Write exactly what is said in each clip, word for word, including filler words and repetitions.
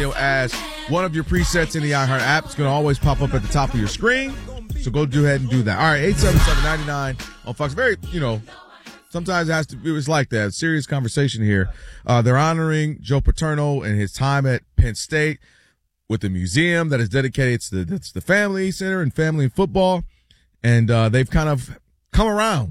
Radio as one of your presets in the iHeart app. It's going to always pop up at the top of your screen. So go do ahead and do that. All right, eight seven seven, nine nine on Fox. Very, you know, sometimes it has to, it was like that. Serious conversation here. Uh, they're honoring Joe Paterno and his time at Penn State with the museum that is dedicated to the, that's the Family Center and Family and Football. And uh, they've kind of come around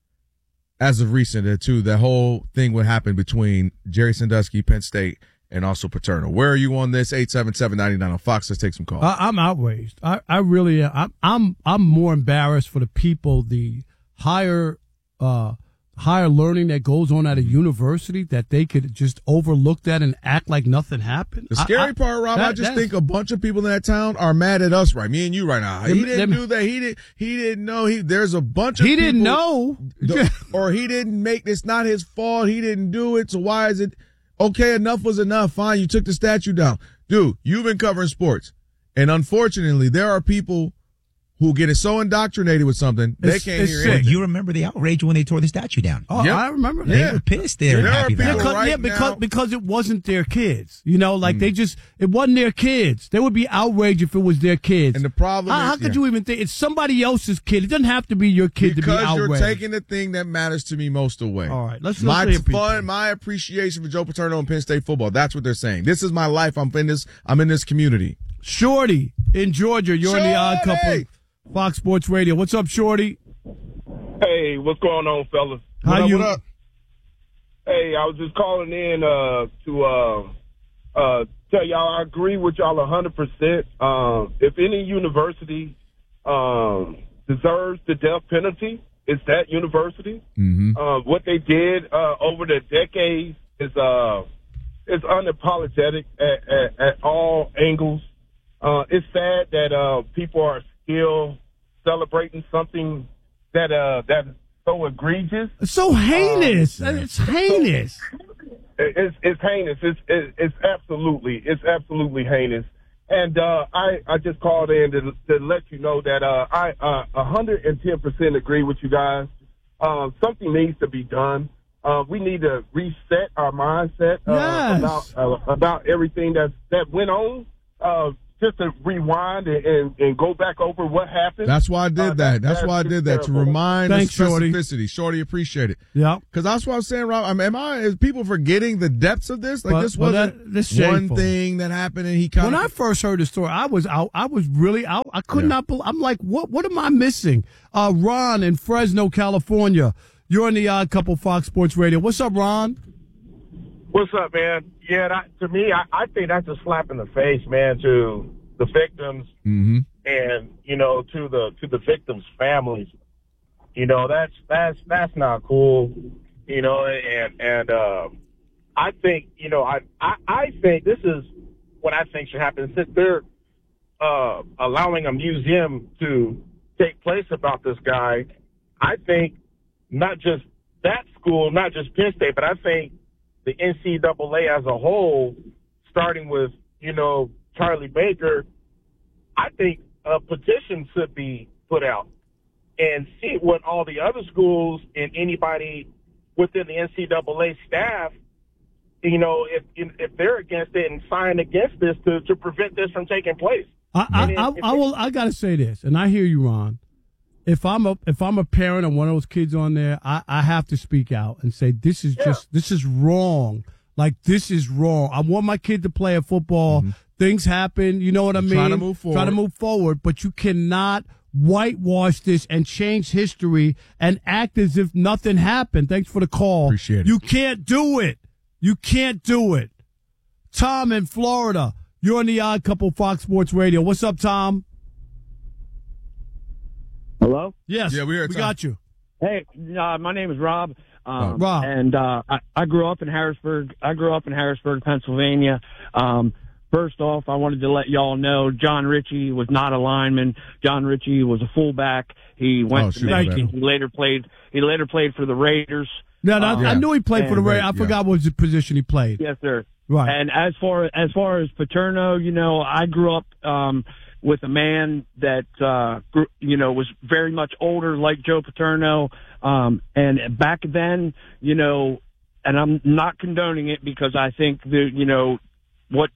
as of recent to the whole thing what happened between Jerry Sandusky, Penn State, and also Paterno. Where are you on this? eight seven seven, nine nine on Fox. Let's take some calls. I, I'm outraged. I, I really am. I'm, I'm, I'm more embarrassed for the people, the higher, uh, higher learning that goes on at a university, that they could just overlook that and act like nothing happened. The scary I, I, part, Rob, that, I just think a bunch of people in that town are mad at us, right? Me and you right now. He didn't do that. He didn't, he didn't know. He, there's a bunch of he people. He didn't know. the, or he didn't make, it's not his fault. He didn't do it. So why is it? Okay, enough was enough. Fine, you took the statue down. Dude, you've been covering sports. And unfortunately, there are people who get so indoctrinated with something, they it's, can't it's hear sick. anything. You remember the outrage when they tore the statue down. Oh, yep. I remember that. They yeah. were pissed there. There Happy are people Valley. Because, right yeah, because, now. because it wasn't their kids. You know, like mm. they just, it wasn't their kids. They would be outraged if it was their kids. And the problem how, is, how could yeah. you even think it's somebody else's kid? It doesn't have to be your kid because to be outraged. you're taking the thing that matters to me most away. All right, let's my let's fun, my appreciation for Joe Paterno and Penn State football. That's what they're saying. This is my life. I'm in this. I'm in this community. Shorty in Georgia, you're Shorty! in the Odd Couple, Fox Sports Radio. What's up, Shorty? Hey, what's going on, fellas? How what up, you? What up? Hey, I was just calling in uh, to uh, uh, tell y'all I agree with y'all one hundred percent. Um, if any university um, deserves the death penalty, it's that university. Mm-hmm. Uh, what they did uh, over the decades is uh, is unapologetic at, at, at all angles. Uh, it's sad that uh, people are still celebrating something that uh, that is so egregious. It's so heinous. Um, it's heinous. It's it's heinous. It's it's, it's absolutely it's absolutely heinous. And uh, I I just called in to, to let you know that uh, I uh, one hundred ten percent agree with you guys. Uh, something needs to be done. Uh, we need to reset our mindset uh, Yes. about uh, about everything that that went on. Uh, just to rewind and, and, and go back over what happened. That's why I did Uh, that. that- That's why I that's did that, to terrible. remind Thanks, the Shorty. specificity. Shorty, appreciate it. Yeah. Because that's what I was saying, Rob. I mean, am I, is people forgetting the depths of this? Like, Well- this well, wasn't that- that's one shameful. thing that happened and he kind When of. I first heard the story, I was out. I was really out. I could Yeah. not believe. I'm like, what? What am I missing? Uh, Ron in Fresno, California. You're on the Odd Couple Fox Sports Radio. What's up, Ron? What's up, man? Yeah, that, to me, I, I think that's a slap in the face, man, to the victims Mm-hmm. and you know to the to the victims' families. You know that's that's that's not cool. You know, and and uh, I think you know I, I I think this is what I think should happen. Since they're uh, allowing a museum to take place about this guy, I think not just that school, not just Penn State, but I think the N C double A as a whole, starting with, you know, Charlie Baker, I think a petition should be put out and see what all the other schools and anybody within the N C double A staff, you know, if if they're against it and sign against this to, to prevent this from taking place. I, I, And I, if- I will. I gotta say this, and I hear you, Ron. If I'm a if I'm a parent of one of those kids on there, I, I have to speak out and say this is Yeah. just this is wrong. Like this is wrong. I want my kid to play a football. Mm-hmm. Things happen. You know what I mean? Trying to move forward. Try to move forward, but you cannot whitewash this and change history and act as if nothing happened. Thanks for the call. Appreciate it. You can't do it. You can't do it. Tom in Florida. You're on the Odd Couple Fox Sports Radio. What's up, Tom? Hello? Yes. Yeah, we heard we Tom. got you. Hey, uh, my name is Rob. Um, Oh, Rob. And uh, I, I grew up in Harrisburg. I grew up in Harrisburg, Pennsylvania. Um, first off, I wanted to let y'all know John Ritchie was not a lineman. John Ritchie was a fullback. He went Oh, to shoot, Michigan. man. He later played. He later played for the Raiders. No, no, Uh, I knew he played for the and- Raiders. I yeah. forgot what the position he played. Yes, sir. Right. And as far as far as Paterno, you know, I grew up um, with a man that uh, grew, you know was very much older, like Joe Paterno. Um, and back then, you know, and I'm not condoning it because I think the you know what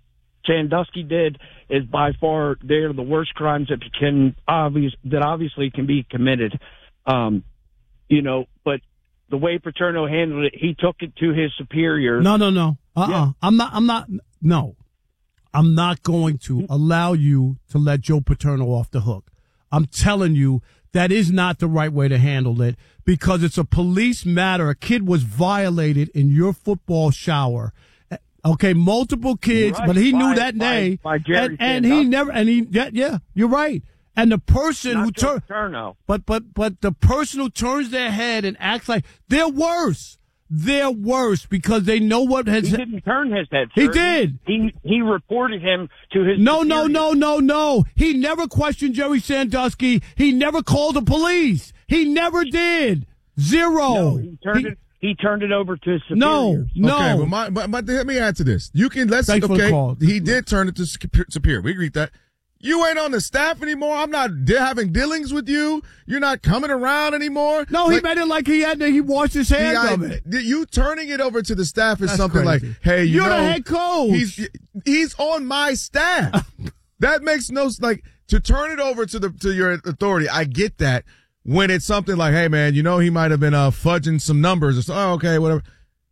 Sandusky did is by far they're the worst crimes that can obvious that obviously can be committed. Um, you know, but the way Paterno handled it, he took it to his superiors. No, no, no. Uh-uh. Yeah. I'm not. I'm not. No, I'm not going to allow you to let Joe Paterno off the hook. I'm telling you that is not the right way to handle it because it's a police matter. A kid was violated in your football shower. Okay, multiple kids, right, but he by, knew that by, day, by and, and he never, and he, yeah, yeah, you're right. And the person Not who turns, but but but the person who turns their head and acts like they're worse, they're worse because they know what has. He didn't turn his head. Sir. He did. He he reported him to his. No, superior. no, no, no, no. He never questioned Jerry Sandusky. He never called the police. He never did. Zero. No, he turned he, it. He turned it over to his superior. No, no. Okay, but, my, but, but let me add to this. You can let's Thanks okay. For the call. He did turn it to superior. We agree with that. You ain't on the staff anymore. I'm not de- having dealings with you. You're not coming around anymore. No, like, he made it like he had to, he washed his hands I, of it. You turning it over to the staff is That's something crazy. like, hey, you You're know, the head coach. He's he's on my staff. That makes no like to turn it over to the to your authority. I get that when it's something like, hey man, you know he might have been uh, fudging some numbers or so. Oh, okay, whatever.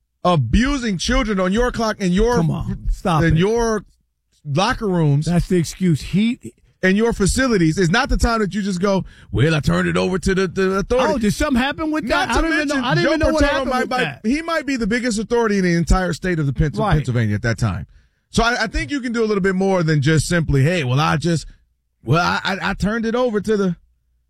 Abusing children on your clock and your Come on, stop in it. your locker rooms. That's the excuse. He. In your facilities, it's not the time that you just go, well, I turned it over to the, the authority. Oh, did something happen with that? Not to I don't mention, even know, I didn't Joe even know what Paterno happened might, with might, that. He might be the biggest authority in the entire state of the Pens- Right. Pennsylvania at that time. So I, I think you can do a little bit more than just simply, hey, well, I just, well, I, I, I turned it over to the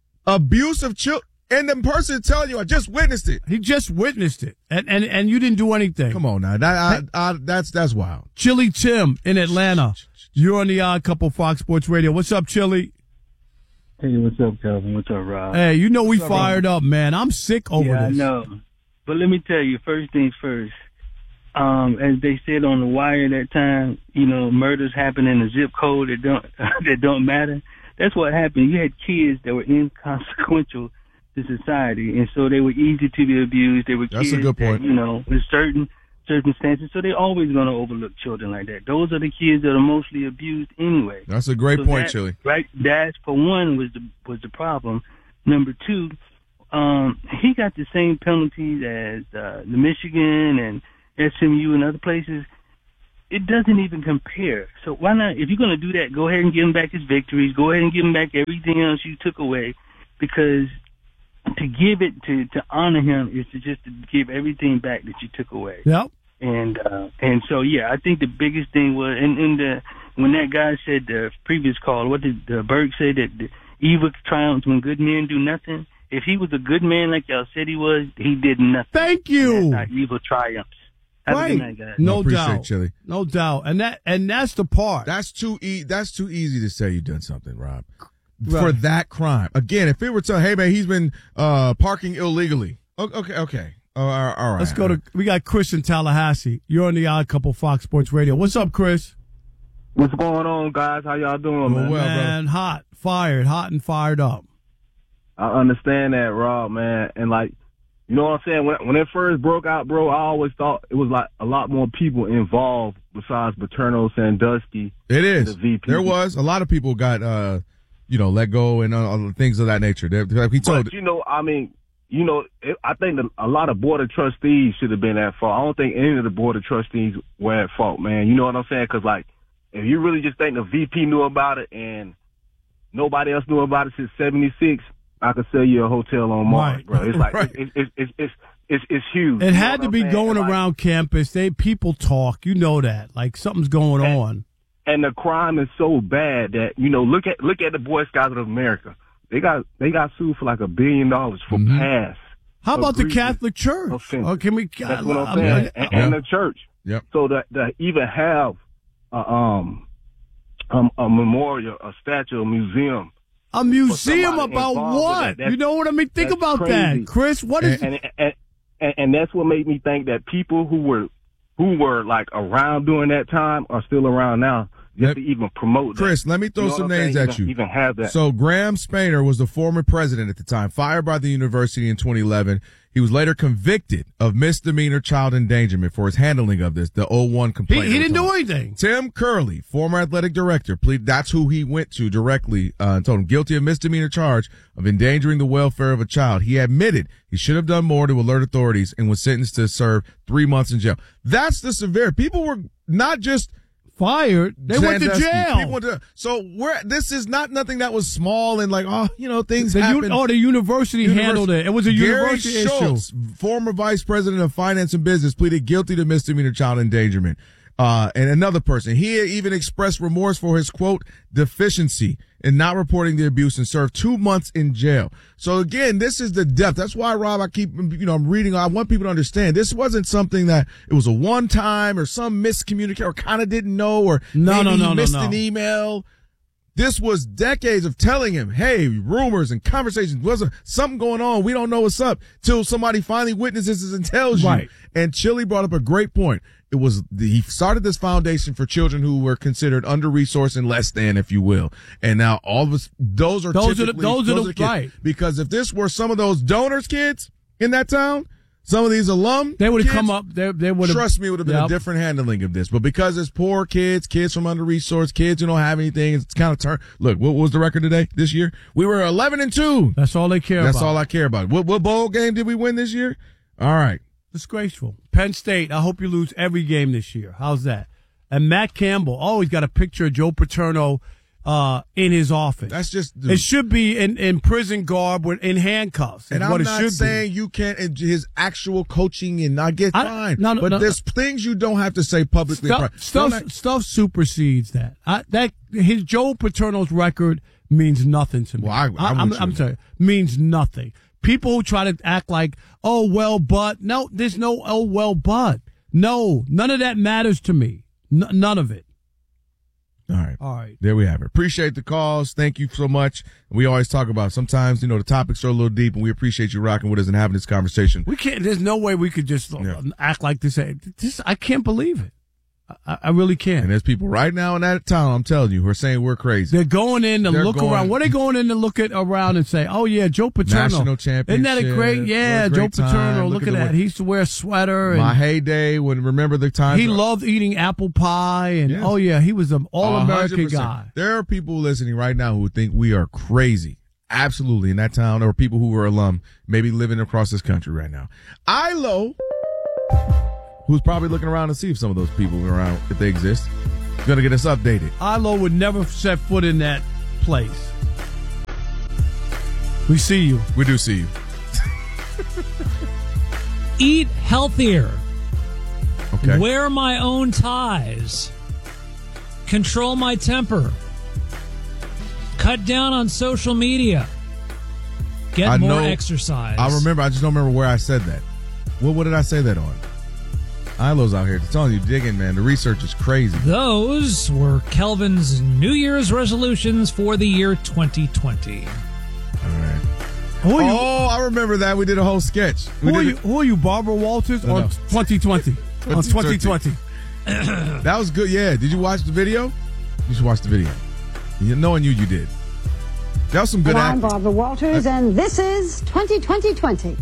abuse of children. And the person telling you, I just witnessed it. He just witnessed it, and and, and you didn't do anything. Come on now, that, I, I, that's that's wild. Chili Tim in Atlanta, you're on the Odd Couple Fox Sports Radio. What's up, Chili? Hey, what's up, Calvin? What's up, Rob? Hey, you know we what's fired up, up, man. I'm sick over yeah, this. Yeah, I know. But let me tell you, first things first. Um, as they said on the wire that time, you know, murders happen in a zip code that don't that don't matter. That's what happened. You had kids that were inconsequential to society, and so they were easy to be abused. They were That's kids a good point. that, you know, in certain circumstances, so they're always going to overlook children like that. Those are the kids that are mostly abused anyway. That's a great so point, that, Chili. Right, that for one was the was the problem. Number two, um, he got the same penalties as uh, the Michigan and S M U and other places. It doesn't even compare. So why not? If you're going to do that, go ahead and give him back his victories. Go ahead and give him back everything else you took away, because to give it to to honor him is to just to give everything back that you took away. Yep. And uh, and so yeah, I think the biggest thing was, and, and the when that guy said the previous call, what did uh, Berg say, that the evil triumphs when good men do nothing? If he was a good man like y'all said he was, he did nothing. Thank you. And that's how evil triumphs. Have right. a good night, guys. No appreciate doubt. Chili. No doubt. And that and that's the part. That's too e- That's too easy to say you done something, Rob. Right. For that crime. Again, if it were to, hey man, he's been uh, parking illegally. Okay, okay. Oh, all, all right. Let's go to, we got Chris in Tallahassee. You're on the Odd Couple Fox Sports Radio. What's up, Chris? What's going on, guys? How y'all doing, man? Well, man, bro. hot, fired, hot and fired up. I understand that, Rob, man. And, like, you know what I'm saying? When, when it first broke out, bro, I always thought it was, like, a lot more people involved besides Paterno, Sandusky. It is. The V P. There was. A lot of people got, uh, you know, let go and uh, things of that nature. They're, like he told But, you know, I mean, you know, it, I think that a lot of board of trustees should have been at fault. I don't think any of the board of trustees were at fault, man. You know what I'm saying? Because, like, if you really just think the V P knew about it and nobody else knew about it since seventy-six, I could sell you a hotel on Mars, Right. bro. It's like, Right. it's, it's, it's, it's, it's, it's huge. It You know had what to I'm be saying? going Like, around campus. They people talk. You know that. Like something's going And- on. And the crime is so bad that, you know, look at, look at the Boy Scouts of America. They got, they got sued for like a billion dollars for Mhm. pass. How about the egregious Catholic Church? offense. Oh, can we? That's what I'm I saying. mean, and, I- and the church. Yep. So that to even have a, um, um, a memorial, a statue, a museum. a museum somebody about involved with what? that. That's- You know what I mean? Think that's about crazy. that, Chris. What is? And, and, and, and that's what made me think that people who were, who were like around during that time are still around now. just Let, to even promote that. Chris, let me throw You know some what I'm names saying? at you. Even, even have that. So Graham Spainer was the former president at the time, fired by the university in twenty eleven. He was later convicted of misdemeanor child endangerment for his handling of this, the oh one complaint. He, he didn't do anything. Tim Curley, former athletic director, plead, that's who he went to directly uh, and told him guilty of misdemeanor charge of endangering the welfare of a child. He admitted he should have done more to alert authorities and was sentenced to serve three months in jail. That's the severe. People were not just fired. They went to jail. People went to, so we're, this is not nothing that was small and like, oh, you know, things the happen. Un, oh, the university, university handled it. It was a Gary university Schultz, issue. Former vice president of finance and business, pleaded guilty to misdemeanor child endangerment. Uh, and another person, he even expressed remorse for his quote deficiency in not reporting the abuse and served two months in jail. So again, this is the depth. That's why, Rob, I keep, you know, I'm reading. I want people to understand this wasn't something that it was a one time or some miscommunication or kind of didn't know or no, maybe no, no, he missed no, no. an email. This was decades of telling him, hey, rumors and conversations, wasn't something going on. We don't know what's up till somebody finally witnesses and tells you. Right. And Chili brought up a great point. It was the, he started this foundation for children who were considered under-resourced and less than, if you will. And now all of us, those are those are the, typically, those, those are are the, the kids. right. Because if this were some of those donors' kids in that town, some of these alum, they would have kids, come up. They, they would have. Trust me, it would have been yep. a different handling of this. But because it's poor kids, kids from under-resourced, kids who don't have anything, it's kind of turn. Look, what was the record today? This year, we were eleven and two. That's all they care That's about. all I care about. What, what bowl game did we win this year? All right. Disgraceful. Penn State, I hope you lose every game this year. How's that? And Matt Campbell, oh, he's got a picture of Joe Paterno uh, in his office. That's just. It should be in, in prison garb with in handcuffs. And what I'm it not should saying be. you can't, his actual coaching and I get I, fine. no, no, but no, there's no. things you don't have to say publicly. Stuff, stuff, not, stuff supersedes that. I, that his Joe Paterno's record means nothing to me. Well, I, I'm, I, I'm, with you. I'm sorry, means nothing. People who try to act like, oh, well, but. No, there's no, oh, well, but. No, none of that matters to me. N- none of it. All right. All right. There we have it. Appreciate the calls. Thank you so much. We always talk about sometimes, you know, the topics are a little deep and we appreciate you rocking with us and having this conversation. We can't, there's no way we could just Yeah. act like this. This, I can't believe it. I, I really can't. And there's people right now in that town, I'm telling you, who are saying we're crazy. They're going in to They're look going- around. What are they going in to look at around and say, oh, yeah, Joe Paterno. National championship. Isn't that a great, yeah, What a Joe great time. Paterno. Look Look, at at the that. way- He used to wear a sweater. And My heyday, when remember the time. he loved eating apple pie. And, Yes. oh, yeah, he was an all-American one hundred percent. guy. There are people listening right now who think we are crazy. Absolutely. In that town, or people who are alum, maybe living across this country right now. Ilo, who's probably looking around to see if some of those people are around, if they exist, is going to get us updated. Ilo would never set foot in that place. We see you. We do see you. Eat healthier. Okay. Wear my own ties. Control my temper. Cut down on social media. Get I more know- exercise. I remember, I just don't remember where I said that. What, what did I say that on? Ilo's out here. I'm telling you, digging, man. The research is crazy. Those were Kelvin's New Year's resolutions for the year twenty twenty. All right. Who are you? Oh, I remember that. We did a whole sketch. We Who are did you? Who are you? Barbara Walters No, or no. twenty twenty? On twenty twenty. it. That was good. Yeah. Did you watch the video? You should watch the video. You, knowing you, you did. That was some good And I'm acting. Barbara Walters, and this is twenty twenty twenty.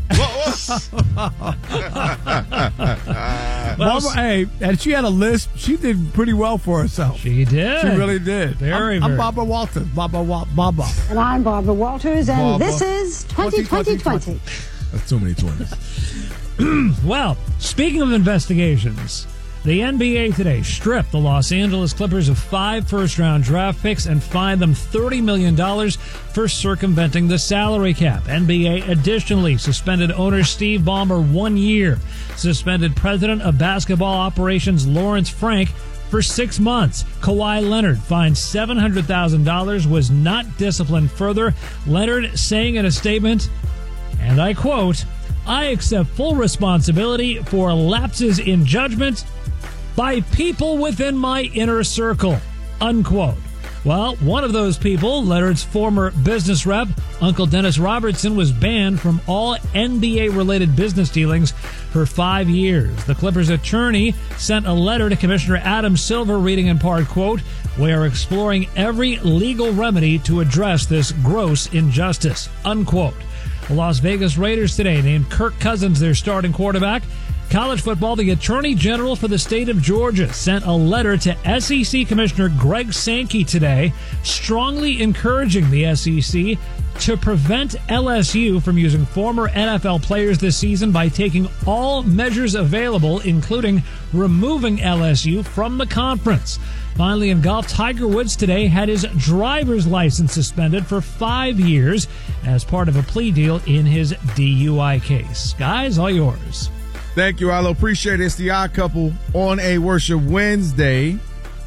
Barbara, hey, and she had a lisp. She did pretty well for herself. She did. She really did. Very, I'm, I'm very. Barbara Walters. Barbara Wa- Baba. And I'm Barbara Walters, and Barbara. this is twenty twenty twenty. That's too many twenties. Well, speaking of investigations, the N B A today stripped the Los Angeles Clippers of five first-round draft picks and fined them thirty million dollars for circumventing the salary cap. N B A additionally suspended owner Steve Ballmer one year, suspended president of basketball operations Lawrence Frank for six months. Kawhi Leonard fined seven hundred thousand dollars, was not disciplined further. Leonard saying in a statement, and I quote, "I accept full responsibility for lapses in judgment by people within my inner circle," unquote. Well, one of those people, Leonard's former business rep, Uncle Dennis Robertson, was banned from all N B A-related business dealings for five years. The Clippers attorney sent a letter to Commissioner Adam Silver reading in part, quote, "We are exploring every legal remedy to address this gross injustice," unquote. The Las Vegas Raiders today named Kirk Cousins their starting quarterback. College football, the Attorney General for the state of Georgia sent a letter to S E C Commissioner Greg Sankey today, strongly encouraging the S E C to prevent L S U from using former N F L players this season by taking all measures available, including removing L S U from the conference. Finally, in golf, Tiger Woods today had his driver's license suspended for five years as part of a plea deal in his D U I case. Guys, all yours. Thank you, Arlo. Appreciate it. It's the Odd Couple on a Worship Wednesday.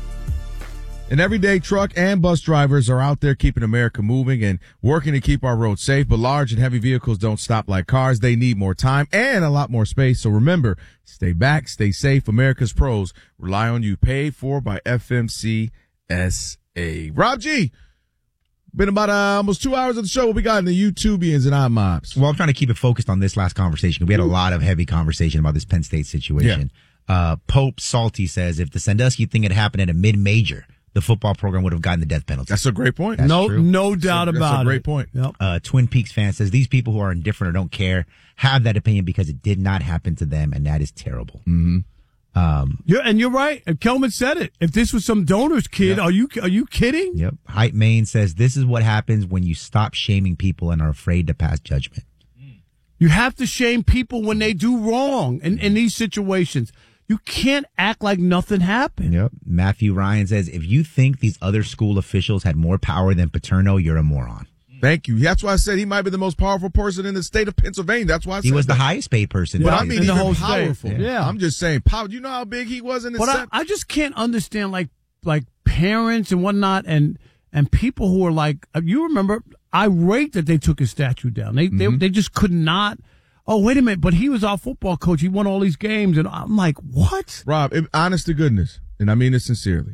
And everyday truck and bus drivers are out there keeping America moving and working to keep our roads safe. But large and heavy vehicles don't stop like cars. They need more time and a lot more space. So remember, stay back, stay safe. America's pros rely on you. Paid for by F M C S A. Rob G. Been about uh, almost two hours of the show. What we got in the YouTubians and iMobs? Well, I'm trying to keep it focused on this last conversation. We had a lot of heavy conversation about this Penn State situation. Yeah. Uh, Pope Salty says if the Sandusky thing had happened at a mid-major, the football program would have gotten the death penalty. That's a great point. That's no, true. no doubt that's a, about it. That's a great point. Yep. Uh, Twin Peaks fan says these people who are indifferent or don't care have that opinion because it did not happen to them, and that is terrible. Mm-hmm. Um, yeah, and you're right. And Kelman said it. If this was some donor's kid, yep. are you are you kidding? Yep. Hype Main says this is what happens when you stop shaming people and are afraid to pass judgment. You have to shame people when they do wrong in, in these situations. You can't act like nothing happened. Yep. Matthew Ryan says if you think these other school officials had more power than Paterno, you're a moron. Thank you. That's why I said he might be the most powerful person in the state of Pennsylvania. That's why I said he was that. the highest paid person. But Yeah, I mean, in the even whole powerful. state. Yeah. I'm just saying, power. You know how big he was in the But I, set? I just can't understand like like parents and whatnot and and people who are like you remember irate that they took his statue down. They mm-hmm. they they just could not. Oh, wait a minute, but he was our football coach. He won all these games, and I'm like, what? Rob, if, honest to goodness, and I mean this sincerely,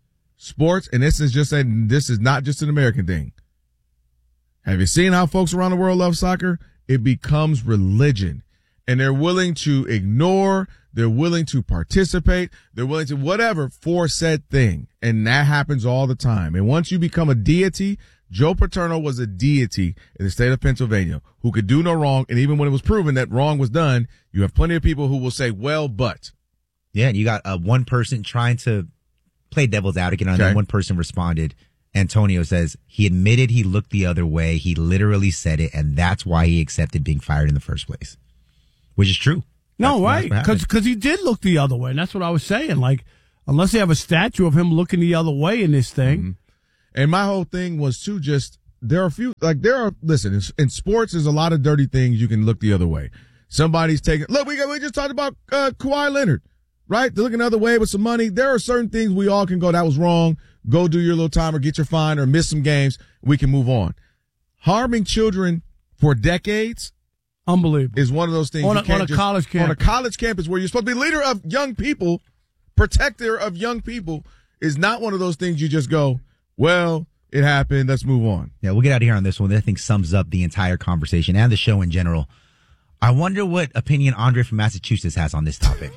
sports, and this is just a, this is not just an American thing. Have you seen how folks around the world love soccer? It becomes religion, and they're willing to ignore, they're willing to participate, they're willing to whatever for said thing, and that happens all the time. And once you become a deity, Joe Paterno was a deity in the state of Pennsylvania who could do no wrong. And even when it was proven that wrong was done, you have plenty of people who will say, well, but. Yeah, and you got uh, one person trying to play devil's advocate, and okay. then one person responded. Antonio says he admitted he looked the other way. He literally said it, and that's why he accepted being fired in the first place, which is true. No, that's, right? Because he did look the other way, and that's what I was saying. Like, unless they have a statue of him looking the other way in this thing. Mm-hmm. And my whole thing was to just, there are a few, like there are, listen, in, in sports, there's a lot of dirty things you can look the other way. Somebody's taking, look, we got, we just talked about uh, Kawhi Leonard, right? They're looking the other way with some money. There are certain things we all can go, that was wrong. Go do your little time or get your fine or miss some games. We can move on. Harming children for decades. Unbelievable. Is one of those things. On you a, can't on a just, college campus. On a college campus where you're supposed to be leader of young people, protector of young people is not one of those things you just go, well, it happened. Let's move on. Yeah, we'll get out of here on this one. That I think sums up the entire conversation and the show in general. I wonder what opinion Andre from Massachusetts has on this topic.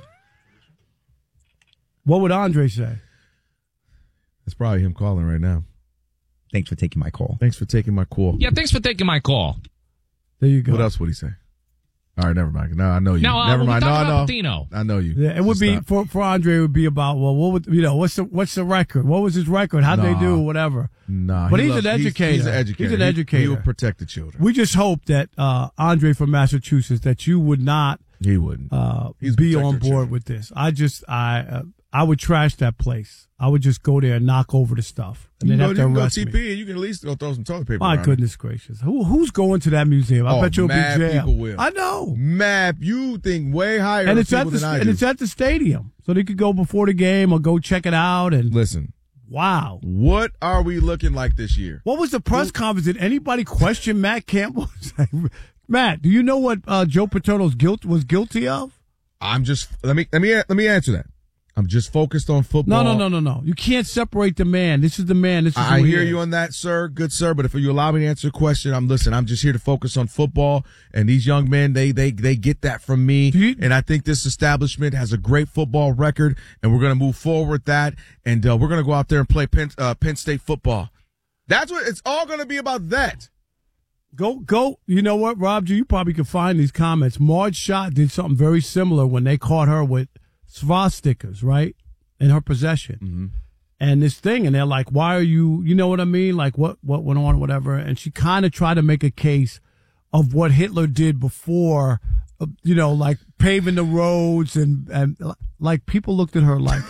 What would Andre say? It's probably him calling right now. Thanks for taking my call. Thanks for taking my call. Yeah, thanks for taking my call. There you go. What else would he say? All right, never mind. No, I know you. No, uh, never we mind. No, talked I about know. Patino. I know you. Yeah, it would Just be stop. for for Andre. It would be about well, what would you know? What's the what's the record? What was his record? How'd Nah. they do? Whatever. Nah, But he he's loves- an educator. He's, he's an educator. He's an He- educator. He, will protect the children. We just hope that uh, Andre from Massachusetts that you would not He wouldn't. uh, He's a be protector on of board children. with this. I just I uh, I would trash that place. I would just go there and knock over the stuff, and You then can have go, to you can go arrest T me. P and you can at least go throw some toilet paper My around goodness gracious, who who's going to that museum? I Oh, bet you'll be mad jammed. people will. I know. it. Map, you think way higher And of it's at people the than I and do. it's at the stadium, so they could go before the game or go check it out. And Listen, wow, what are we looking like this year? what was the press conference? Did anybody question Matt Campbell? Matt, do you know what uh, Joe Paterno's guilt was guilty of? I'm just let me let me let me answer that. I'm just focused on football. No, no, no, no, no. You can't separate the man. This is the man. This is I who he hear is. you on that, sir. Good sir. But if you allow me to answer a question, I'm listen. I'm just here to focus on football. And these young men, they they they get that from me. You, and I think this establishment has a great football record, and we're going to move forward with that. And uh, we're going to go out there and play Penn, uh, Penn State football. That's what it's all going to be about. That. Go, go. You know what, Rob? You probably could find these comments. Marge Schott did something very similar when they caught her with swastikas, right? In her possession. Mm-hmm. And this thing, and they're like, why are you, you know what I mean? Like, what, what went on, whatever. And she kind of tried to make a case of what Hitler did before, uh, you know, like paving the roads, and, and like people looked at her like,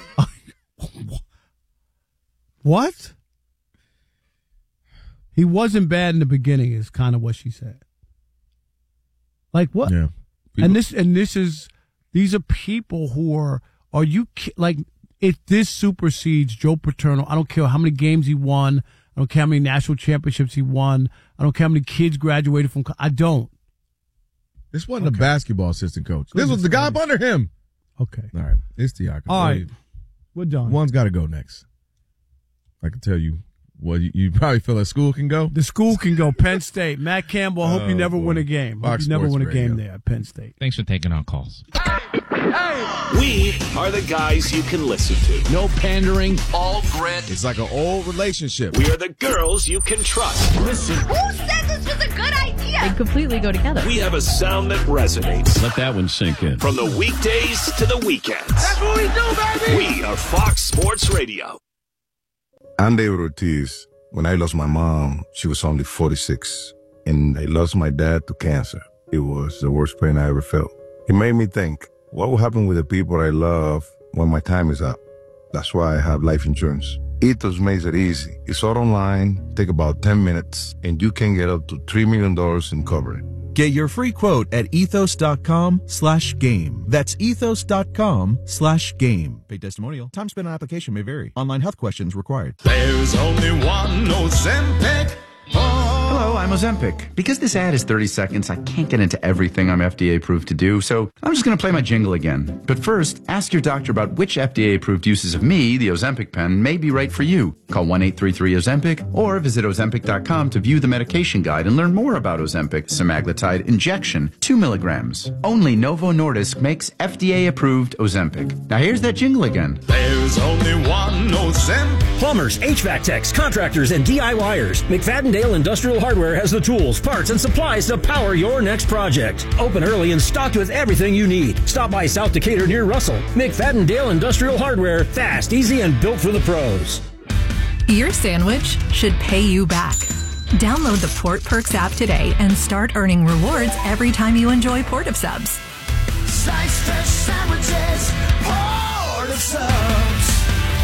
what? He wasn't bad in the beginning is kind of what she said. Like what? Yeah. People- and this, and this is, these are people who are, are you, ki- like, if this supersedes Joe Paterno, I don't care how many games he won. I don't care how many national championships he won. I don't care how many kids graduated from. I don't. This wasn't Okay. a basketball assistant coach. This was the guy up under him. Okay. All right. It's Tiaka. All right. We're done. One's got to go next. I can tell you. Well, you, you probably feel like school can go. The school can go. Penn State. Matt Campbell, I hope Oh, you never boy. win a game. Hope Fox you never Sports win a Radio. game there at Penn State. Thanks for taking our calls. We are the guys you can listen to. No pandering. All grit. It's like an old relationship. We are the girls you can trust. Listen. Who said this was a good idea? They completely go together. We have a sound that resonates. Let that one sink in. From the weekdays to the weekends. That's what we do, baby. We are Fox Sports Radio. I'm David Ortiz. When I lost my mom, she was only forty-six. And I lost my dad to cancer. It was the worst pain I ever felt. It made me think, what will happen with the people I love when my time is up? That's why I have life insurance. Ethos makes it easy. It's all online, take about ten minutes, and you can get up to three million dollars in coverage. Get your free quote at ethos.com slash game. That's ethos.com slash game. Paid testimonial. Time spent on application may vary. Online health questions required. There's only one Ozempic. Hello, I'm Ozempic. Because this ad is thirty seconds, I can't get into everything I'm F D A approved to do, so I'm just going to play my jingle again. But first, ask your doctor about which F D A approved uses of me, the Ozempic pen, may be right for you. Call one eight three three Ozempic or visit Ozempic dot com to view the medication guide and learn more about Ozempic semaglutide injection, two milligrams. Only Novo Nordisk makes F D A approved Ozempic. Now here's that jingle again. There's only one Ozempic. Plumbers, H V A C techs, contractors, and DIYers. McFadden-Dale Industrial Hardware has the tools, parts, and supplies to power your next project. Open early and stocked with everything you need. Stop by South Decatur near Russell. McFadden-Dale Industrial Hardware. Fast, easy, and built for the pros. Your sandwich should pay you back. Download the Port Perks app today and start earning rewards every time you enjoy Port of Subs. Slice fresh sandwiches. Port of Subs.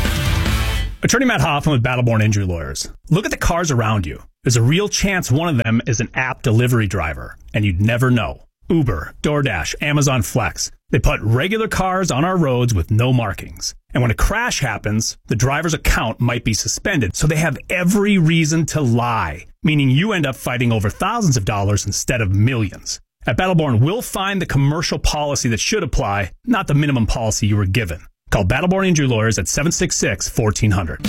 Attorney Matt Hoffman with Battleborn Injury Lawyers. Look at the cars around you. There's a real chance one of them is an app delivery driver, and you'd never know. Uber, DoorDash, Amazon Flex. They put regular cars on our roads with no markings. And when a crash happens, the driver's account might be suspended, so they have every reason to lie, meaning you end up fighting over thousands of dollars instead of millions. At Battleborn, we'll find the commercial policy that should apply, not the minimum policy you were given. Call Battleborn Injury Lawyers at seven six six, one four zero zero.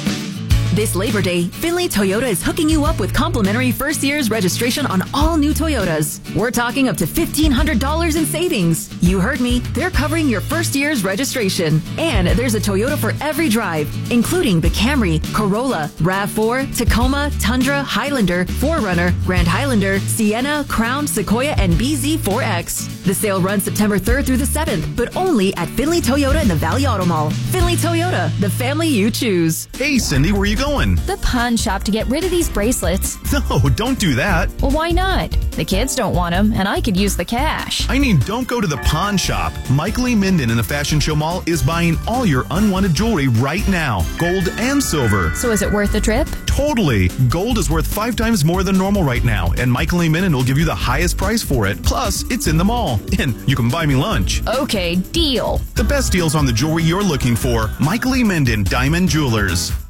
This Labor Day, Finley Toyota is hooking you up with complimentary first year's registration on all new Toyotas. We're talking up to fifteen hundred dollars in savings. You heard me. They're covering your first year's registration. And there's a Toyota for every drive, including the Camry, Corolla, RAV four, Tacoma, Tundra, Highlander, four runner, Grand Highlander, Sienna, Crown, Sequoia, and B Z four X. The sale runs September third through the seventh, but only at Finley Toyota in the Valley Auto Mall. Finley Toyota, the family you choose. Hey, Cindy, where are you going? The pawn shop to get rid of these bracelets. No, don't do that. Well, why not? The kids don't want them, and I could use the cash. I mean, don't go to the pawn shop. Michael E. Minden in the Fashion Show Mall is buying all your unwanted jewelry right now, gold and silver. So is it worth the trip? Totally. Gold is worth five times more than normal right now, and Michael E. Minden will give you the highest price for it. Plus, it's in the mall, and you can buy me lunch. Okay, deal. The best deals on the jewelry you're looking for. Michael E. Minden, Diamond Jewelers.